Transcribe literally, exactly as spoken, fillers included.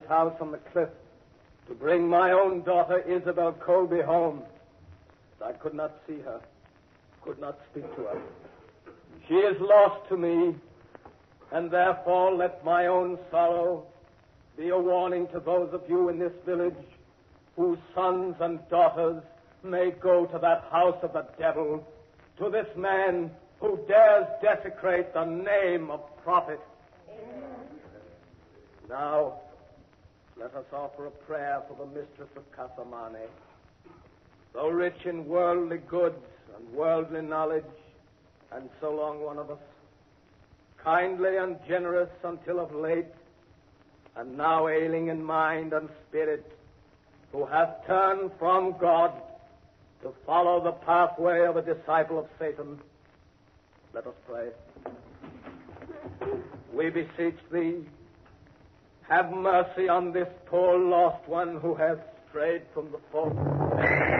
house on the cliff to bring my own daughter Isabel Colby home. But I could not see her, could not speak to her. She is lost to me, and therefore let my own sorrow be a warning to those of you in this village whose sons and daughters may go to that house of the devil, to this man who dares desecrate the name of prophet. Amen. Now, let us offer a prayer for the mistress of Casamane. Though rich in worldly goods and worldly knowledge, and so long one of us, kindly and generous until of late, and now ailing in mind and spirit, who hath turned from God to follow the pathway of a disciple of Satan. Let us pray. We beseech thee, have mercy on this poor lost one who has strayed from the fold.